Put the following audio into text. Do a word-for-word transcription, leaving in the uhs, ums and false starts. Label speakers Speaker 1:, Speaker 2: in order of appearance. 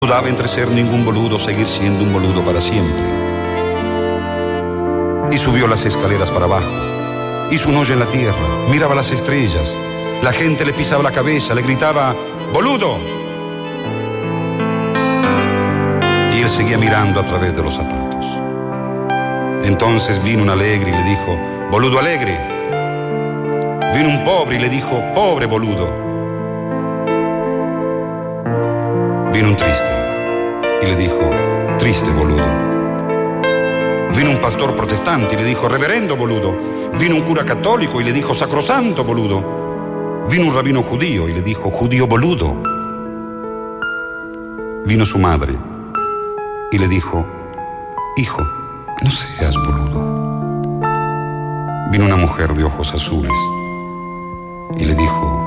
Speaker 1: dudaba entre ser ningún boludo, seguir siendo un boludo para siempre. Y subió las escaleras para abajo. Hizo un hoyo en la tierra, miraba las estrellas. La gente le pisaba la cabeza, le gritaba, ¡boludo! Y él seguía mirando a través de los zapatos. Entonces vino un alegre y le dijo, ¡boludo alegre! Vino un pobre y le dijo, ¡pobre boludo! Vino un triste y le dijo, triste boludo. Vino un pastor protestante y le dijo, reverendo boludo. Vino un cura católico y le dijo, sacrosanto boludo. Vino un rabino judío y le dijo, judío boludo. Vino su madre y le dijo, hijo, no seas boludo. Vino una mujer de ojos azules y le dijo,